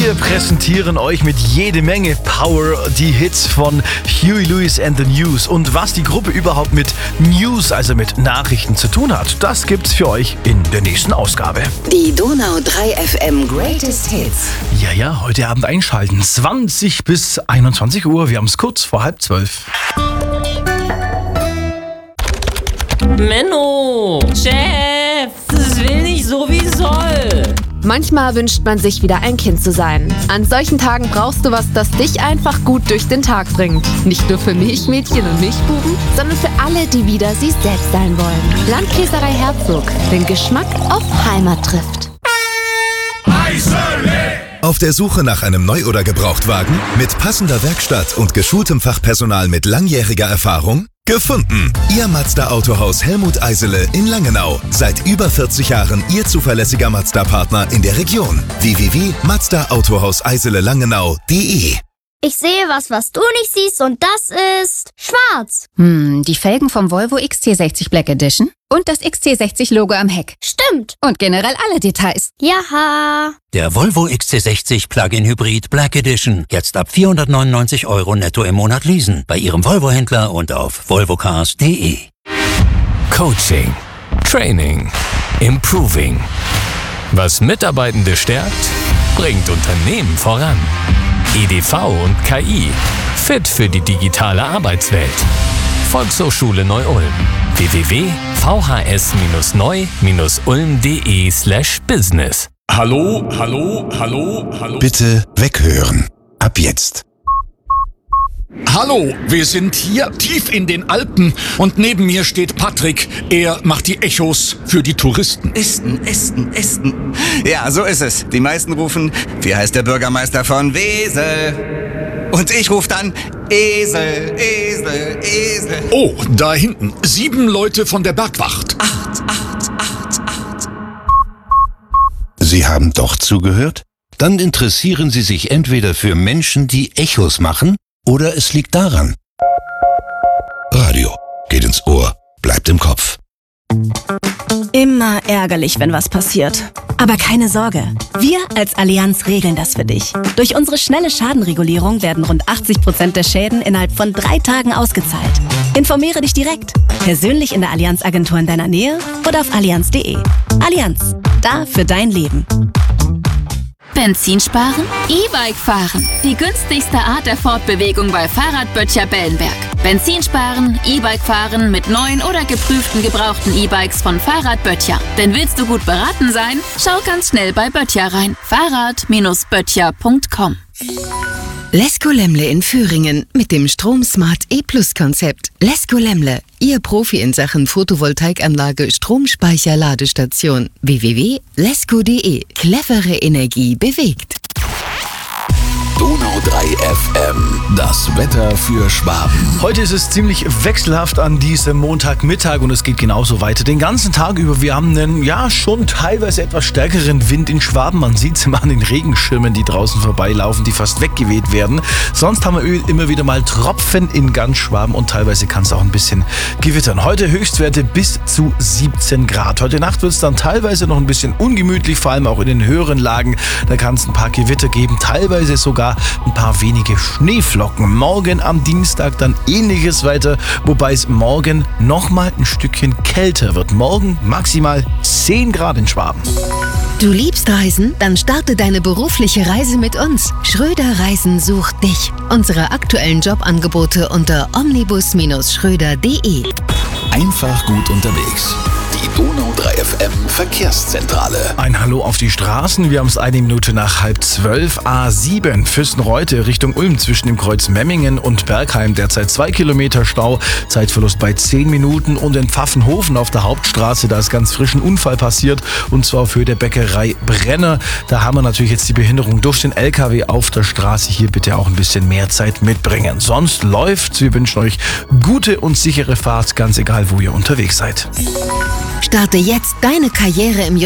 Wir präsentieren euch mit jede Menge Power die Hits von Huey Lewis and the News. Und was die Gruppe überhaupt mit News, also mit Nachrichten zu tun hat, das gibt's für euch in der nächsten Ausgabe. Die Donau 3 FM Greatest Hits. Ja, heute Abend einschalten. 20 bis 21 Uhr. Wir haben es kurz vor 11:30. Menno, Chef, das will nicht so wie soll. Manchmal wünscht man sich wieder ein Kind zu sein. An solchen Tagen brauchst du was, das dich einfach gut durch den Tag bringt. Nicht nur für Milchmädchen und Milchbuben, sondern für alle, die wieder sie selbst sein wollen. Landkäserei Herzog, den Geschmack auf Heimat trifft. Auf der Suche nach einem Neu- oder Gebrauchtwagen? Mit passender Werkstatt und geschultem Fachpersonal mit langjähriger Erfahrung? Gefunden! Ihr Mazda Autohaus Helmut Eisele in Langenau. Seit über 40 Jahren Ihr zuverlässiger Mazda-Partner in der Region. www.mazdaautohauseisele-langenau.de. Ich sehe was du nicht siehst, und das ist schwarz. Die Felgen vom Volvo XC60 Black Edition und das XC60-Logo am Heck. Stimmt. Und generell alle Details. Jaha. Der Volvo XC60 Plug-in Hybrid Black Edition. Jetzt ab 499 € netto im Monat leasen. Bei Ihrem Volvo-Händler und auf volvocars.de. Coaching, Training, Improving. Was Mitarbeitende stärkt, bringt Unternehmen voran. EDV und KI. Fit für die digitale Arbeitswelt. Volkshochschule Neu-Ulm. www.vhs-neu-ulm.de/business. Hallo. Bitte weghören. Ab jetzt. Hallo, wir sind hier tief in den Alpen und neben mir steht Patrick. Er macht die Echos für die Touristen. Ästen. Ja, so ist es. Die meisten rufen, wie heißt der Bürgermeister von Wesel? Und ich rufe dann, Esel. Oh, da hinten, 7 Leute von der Bergwacht. 8. Sie haben doch zugehört? Dann interessieren Sie sich entweder für Menschen, die Echos machen, oder es liegt daran. Radio geht ins Ohr, bleibt im Kopf. Immer ärgerlich, wenn was passiert. Aber keine Sorge, wir als Allianz regeln das für dich. Durch unsere schnelle Schadenregulierung werden rund 80% der Schäden innerhalb von 3 Tagen ausgezahlt. Informiere dich direkt, persönlich in der Allianz-Agentur in deiner Nähe oder auf allianz.de. Allianz, da für dein Leben. Benzin sparen? E-Bike fahren. Die günstigste Art der Fortbewegung bei Fahrradböttcher Bellenberg. Benzin sparen, E-Bike fahren mit neuen oder geprüften gebrauchten E-Bikes von Fahrradböttcher. Denn willst du gut beraten sein? Schau ganz schnell bei Böttcher rein. Fahrrad-böttcher.com. Lesko Lemle in Föhringen mit dem Stromsmart E-Plus-Konzept. Lesko Lemle, Ihr Profi in Sachen Photovoltaikanlage, Stromspeicher, Ladestation. www.lesko.de. Clevere Energie bewegt. Donau 3 FM. Das Wetter für Schwaben. Heute ist es ziemlich wechselhaft an diesem Montagmittag und es geht genauso weiter. Den ganzen Tag über. Wir haben einen, schon teilweise etwas stärkeren Wind in Schwaben. Man sieht es immer an den Regenschirmen, die draußen vorbeilaufen, die fast weggeweht werden. Sonst haben wir immer wieder mal Tropfen in ganz Schwaben und teilweise kann es auch ein bisschen gewittern. Heute Höchstwerte bis zu 17 Grad. Heute Nacht wird es dann teilweise noch ein bisschen ungemütlich, vor allem auch in den höheren Lagen. Da kann es ein paar Gewitter geben, teilweise sogar ein paar wenige Schneeflocken. Morgen am Dienstag dann ähnliches weiter, wobei es morgen nochmal ein Stückchen kälter wird. Morgen maximal 10 Grad in Schwaben. Du liebst Reisen? Dann starte deine berufliche Reise mit uns. Schröder Reisen sucht dich. Unsere aktuellen Jobangebote unter omnibus-schröder.de. Einfach gut unterwegs. Die Donau 3 FM Verkehrszentrale. Ein Hallo auf die Straßen. Wir haben es 1 Minute nach 11:30. A7 Füssen-Reute Richtung Ulm zwischen dem Kreuz Memmingen und Bergheim. Derzeit 2 Kilometer Stau. Zeitverlust bei 10 Minuten. Und in Pfaffenhofen auf der Hauptstraße, da ist ganz frisch ein Unfall passiert. Und zwar für der Bäckerei Brenner. Da haben wir natürlich jetzt die Behinderung durch den LKW auf der Straße. Hier bitte auch ein bisschen mehr Zeit mitbringen. Sonst läuft's. Wir wünschen euch gute und sichere Fahrt, ganz egal, wo ihr unterwegs seid. Starte jetzt deine Karriere im